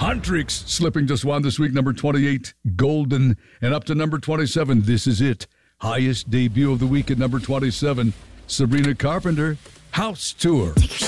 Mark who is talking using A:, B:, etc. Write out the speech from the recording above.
A: Huntrix slipping just one this week, number 28, Golden. And up to number 27, This Is It. Highest debut of the week at number 27, Sabrina Carpenter, House Tour.
B: Take a